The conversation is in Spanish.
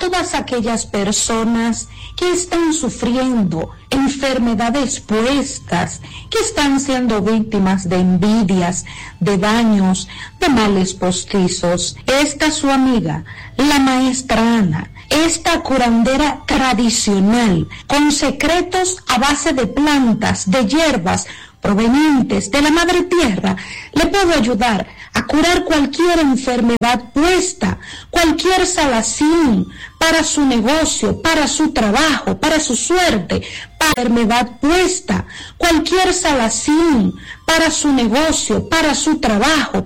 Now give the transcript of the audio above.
todas aquellas personas que están sufriendo enfermedades puestas, que están siendo víctimas de envidias, de daños, de males postizos. Esta su amiga, la maestra Ana, esta curandera tradicional, con secretos a base de plantas, de hierbas provenientes de la madre tierra, le puede ayudar a curar cualquier enfermedad puesta, cualquier salacín para su negocio, para su trabajo, para su suerte, para enfermedad puesta, cualquier salacín para su negocio, para su trabajo,